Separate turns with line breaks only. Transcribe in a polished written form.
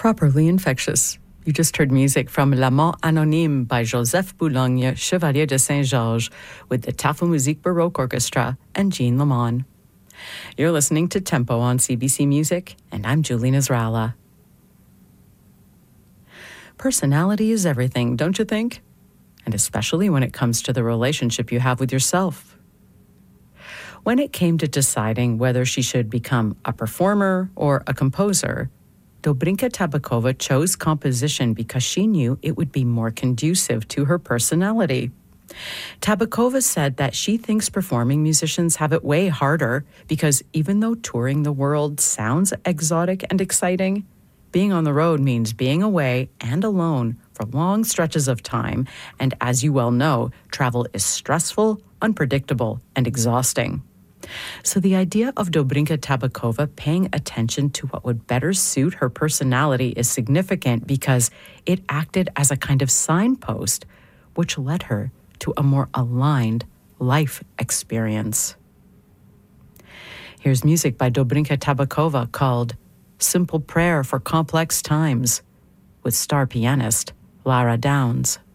Properly infectious. You just heard music from L'Amant Anonyme by Joseph Boulogne, Chevalier de Saint-Georges, with the Tafu Musique Baroque Orchestra and Jean Lamont. You're listening to Tempo on CBC Music, and I'm Julie Nasrallah. Personality is everything, don't you think? And especially when it comes to the relationship you have with yourself. When it came to deciding whether she should become a performer or a composer, Dobrinka Tabakova chose composition because she knew it would be more conducive to her personality. Tabakova said that she thinks performing musicians have it way harder because even though touring the world sounds exotic and exciting, being on the road means being away and alone for long stretches of time, and as you well know, travel is stressful, unpredictable, and exhausting. So the idea of Dobrinka Tabakova paying attention to what would better suit her personality is significant because it acted as a kind of signpost, which led her to a more aligned life experience. Here's music by Dobrinka Tabakova called Simple Prayer for Complex Times with star pianist Lara Downs.